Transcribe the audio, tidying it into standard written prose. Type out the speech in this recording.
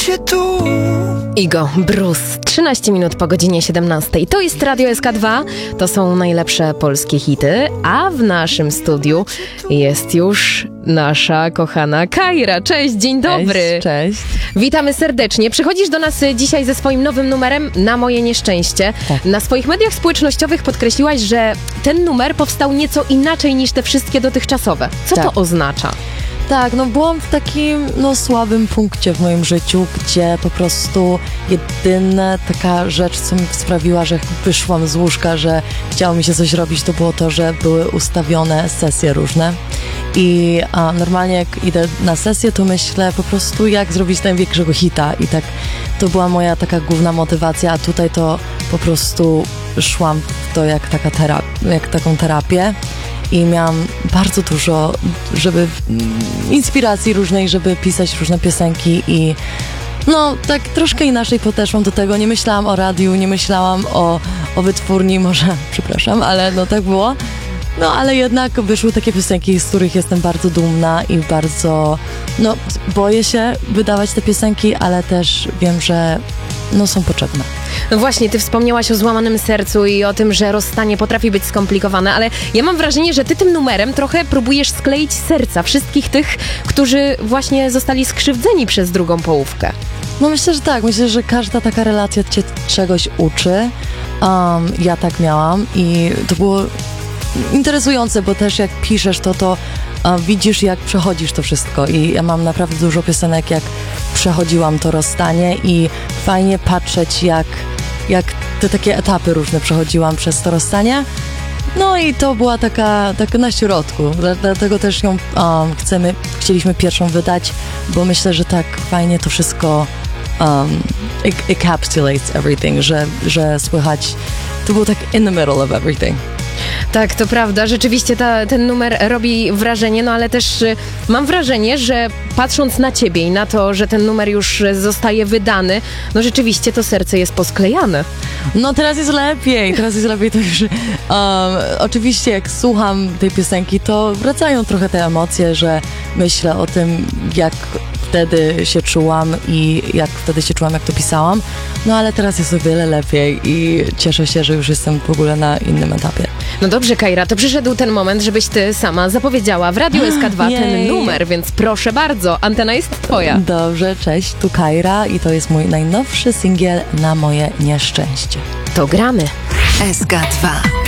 cię tu. Igo, Bruce, 13 minut po godzinie 17. To jest Radio SK2, to są najlepsze polskie hity, a w naszym studiu jest już nasza kochana Kaira. Cześć, dzień dobry. Cześć. Witamy serdecznie. Przychodzisz do nas dzisiaj ze swoim nowym numerem Na moje nieszczęście. Tak. Na swoich mediach społecznościowych podkreśliłaś, że ten numer powstał nieco inaczej niż te wszystkie dotychczasowe. Co Tak. to oznacza? Tak, byłam w takim słabym punkcie w moim życiu, gdzie po prostu jedyna taka rzecz, co mi sprawiła, że wyszłam z łóżka, że chciało mi się coś robić, to było to, że były ustawione sesje różne. I normalnie jak idę na sesję, to myślę po prostu, jak zrobić największego hita. I tak to była moja taka główna motywacja, a tutaj to po prostu szłam w to jak taką terapię. I miałam bardzo dużo inspiracji różnej, żeby pisać różne piosenki i tak troszkę inaczej podeszłam do tego. Nie myślałam o radiu, nie myślałam o wytwórni, może, przepraszam, ale tak było. Ale jednak wyszły takie piosenki, z których jestem bardzo dumna i bardzo, boję się wydawać te piosenki, ale też wiem, że są potrzebne. No właśnie, ty wspomniałaś o złamanym sercu i o tym, że rozstanie potrafi być skomplikowane, ale ja mam wrażenie, że ty tym numerem trochę próbujesz skleić serca wszystkich tych, którzy właśnie zostali skrzywdzeni przez drugą połówkę. Myślę, że tak. Myślę, że każda taka relacja cię czegoś uczy. Ja tak miałam i to było interesujące, bo też jak piszesz to widzisz, jak przechodzisz to wszystko i ja mam naprawdę dużo piosenek, jak przechodziłam to rozstanie i fajnie patrzeć, jak te takie etapy różne przechodziłam przez to rozstanie. I to była taka na środku, dlatego też ją chcieliśmy pierwszą wydać, bo myślę, że tak fajnie to wszystko encapsulates everything, że słychać, to było tak in the middle of everything. Tak, to prawda. Rzeczywiście ten numer robi wrażenie, ale też mam wrażenie, że patrząc na ciebie i na to, że ten numer już zostaje wydany, rzeczywiście to serce jest posklejane. Teraz jest lepiej. To już oczywiście jak słucham tej piosenki, to wracają trochę te emocje, że myślę o tym, jak wtedy się czułam i jak wtedy się czułam, jak to pisałam. Ale teraz jest o wiele lepiej i cieszę się, że już jestem w ogóle na innym etapie. No dobrze, Kaira, to przyszedł ten moment, żebyś ty sama zapowiedziała w Radiu SK2 ten numer, więc proszę bardzo, antena jest twoja. Dobrze, cześć, tu Kaira i to jest mój najnowszy singiel Na moje nieszczęście. To gramy. SK2